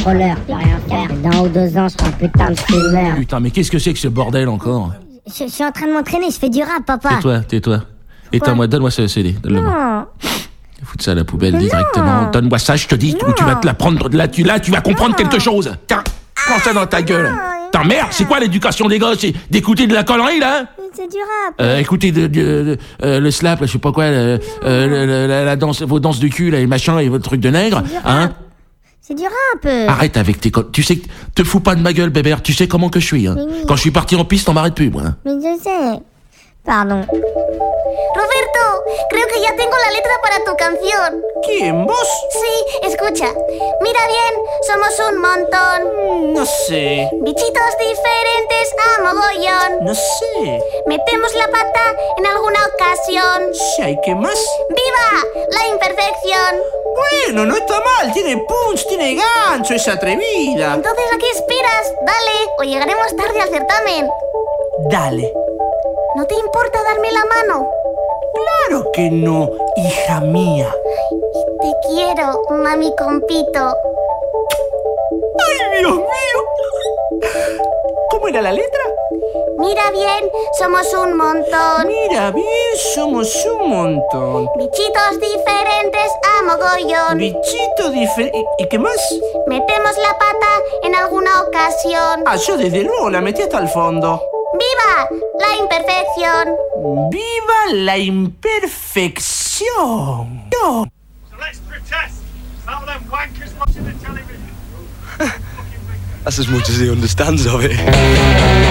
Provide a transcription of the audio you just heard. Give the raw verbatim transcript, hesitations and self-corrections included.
contrôleur, plus rien faire. Dans un ou deux ans, je serai un putain de streamer. Putain, mais qu'est-ce que c'est que ce bordel encore? Je, je suis en train de m'entraîner, je fais du rap, papa. Tais-toi, tais-toi. Éteins-moi, donne-moi ce C D, donne-le-moi. Non. Foutre ça à la poubelle Mais directement. non. Donne-moi ça, je te dis, ou tu vas te la prendre. Là, tu, là, tu vas comprendre Non. quelque chose. Tiens, prends ça dans ta gueule. Putain, merde, c'est quoi l'éducation des gosses? C'est d'écouter de la connerie, là? C'est du rap. Euh, écoutez de, de, de, euh, le slap, là, je sais pas quoi, euh, euh, la, la, la danse, vos danses de cul, là, les machins, et votre truc de nègre, C'est du hein? rap. C'est du rap. Arrête avec tes co- Tu sais, que- te fous pas de ma gueule, bébert, tu sais comment que je suis, hein? Mais oui. Quand je suis parti en piste, on m'arrête plus, moi. Mais je sais. Pardon. Roberto, creo que ya tengo la letra para tu canción. ¿Quién? ¿Vos? Sí, escucha. Mira bien, somos un montón. No sé. Bichitos diferentes a mogollón. No sé. Metemos la pata en alguna ocasión. Si hay que más. ¡Viva la imperfección! Bueno, no está mal. Tiene punch, tiene gancho, es atrevida. Entonces, ¿a qué esperas? Dale, o llegaremos tarde al certamen. Dale. ¿No te importa darme la mano? Claro que no, hija mía. Te quiero, mami compito. ¡Ay, Dios mío! ¿Cómo era la letra? Mira bien, somos un montón. Mira bien, somos un montón. Bichitos diferentes a mogollón. Bichito diferente. ¿Y qué más? Metemos la pata en alguna ocasión. Ah, yo desde luego la metí hasta el fondo. ¡Viva la imperfección! ¡Viva la imperfección! No. So let's protest. Some of them wankers watching the television. That's as much as he understands of it.